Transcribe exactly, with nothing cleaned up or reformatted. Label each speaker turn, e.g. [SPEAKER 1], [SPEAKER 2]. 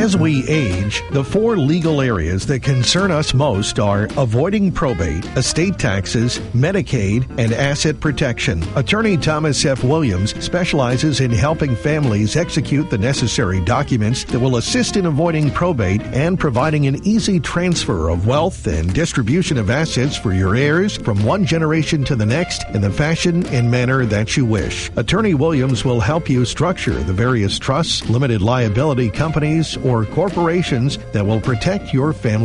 [SPEAKER 1] As we age, the four legal areas that concern us most are avoiding probate, estate taxes, Medicaid, and asset protection. Attorney Thomas F. Williams specializes in helping families execute the necessary documents that will assist in avoiding probate and providing an easy transfer of wealth and distribution of assets for your heirs from one generation to the next in the fashion and manner that you wish. Attorney Williams will help you structure the various trusts, limited liability companies, or corporations that will protect your family